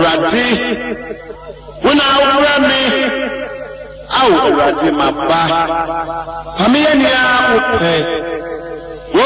Awurade wona awura me awo Awurade maba famiyania upe